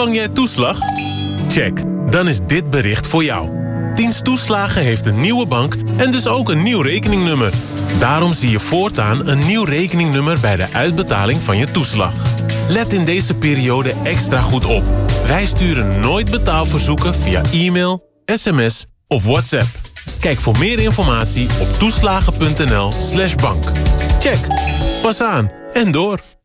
Ontvang jij toeslag? Check, dan is dit bericht voor jou. Dienst Toeslagen heeft een nieuwe bank en dus ook een nieuw rekeningnummer. Daarom zie je voortaan een nieuw rekeningnummer bij de uitbetaling van je toeslag. Let in deze periode extra goed op. Wij sturen nooit betaalverzoeken via e-mail, sms of WhatsApp. Kijk voor meer informatie op toeslagen.nl/bank. Check, pas aan en door.